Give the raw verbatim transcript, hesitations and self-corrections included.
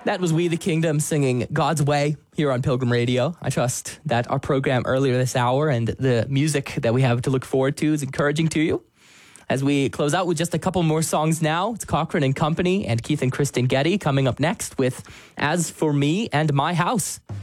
That was We the Kingdom singing God's Way here on Pilgrim Radio. I trust that our program earlier this hour and the music that we have to look forward to is encouraging to you. As we close out with just a couple more songs now, it's Cochrane and Company and Keith and Kristen Getty coming up next with As For Me and My House.